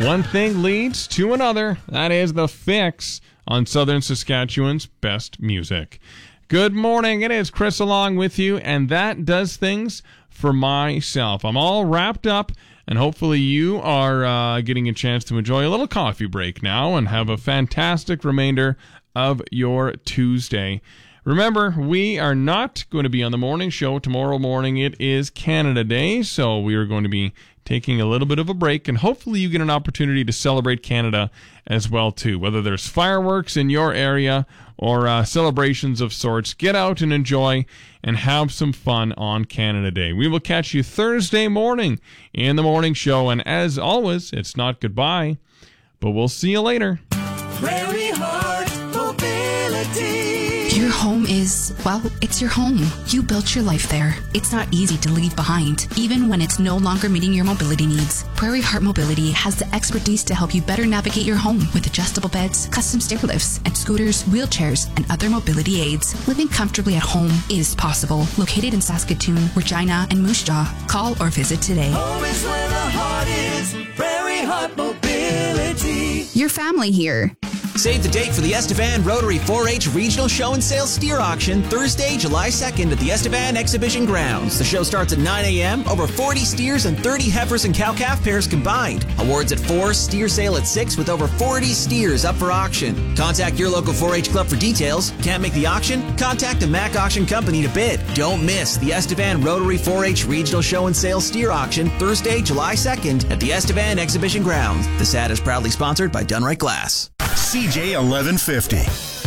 One thing leads to another. That is The Fix on Southern Saskatchewan's best music. Good morning. It is Chris along with you, and that does things for myself. I'm all wrapped up, and hopefully you are getting a chance to enjoy a little coffee break now and have a fantastic remainder of your Tuesday. Remember, we are not going to be on the morning show tomorrow morning. It is Canada Day, so we are going to be taking a little bit of a break, and hopefully you get an opportunity to celebrate Canada as well, too. Whether there's fireworks in your area or celebrations of sorts, get out and enjoy and have some fun on Canada Day. We will catch you Thursday morning in the morning show, and as always, it's not goodbye, but we'll see you later. Prairie Heart Mobility. Your home is, well, it's your home. You built your life there. It's not easy to leave behind, even when it's no longer meeting your mobility needs. Prairie Heart Mobility has the expertise to help you better navigate your home with adjustable beds, custom stair lifts, and scooters, wheelchairs, and other mobility aids. Living comfortably at home is possible. Located in Saskatoon, Regina, and Moose Jaw. Call or visit today. Home is where the heart is. Prairie Heart Mobility. Your family here. Save the date for the Estevan Rotary 4-H Regional Show and Sale Steer Auction Thursday, July 2nd at the Estevan Exhibition Grounds. The show starts at 9 a.m. Over 40 steers and 30 heifers and cow-calf pairs combined. Awards at 4, steer sale at 6 with over 40 steers up for auction. Contact your local 4-H club for details. Can't make the auction? Contact the Mac Auction Company to bid. Don't miss the Estevan Rotary 4-H Regional Show and Sale Steer Auction Thursday, July 2nd at the Estevan Exhibition Grounds. This ad is proudly sponsored by Dunright Glass. CJ 1150.